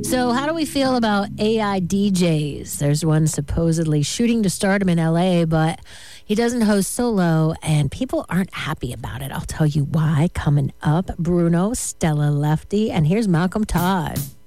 So how do we feel about AI DJs? There's one supposedly shooting to stardom in LA, but he doesn't host solo, and people aren't happy about it. I'll tell you why coming up. Bruno, Stella Lefty, and here's Malcolm Todd.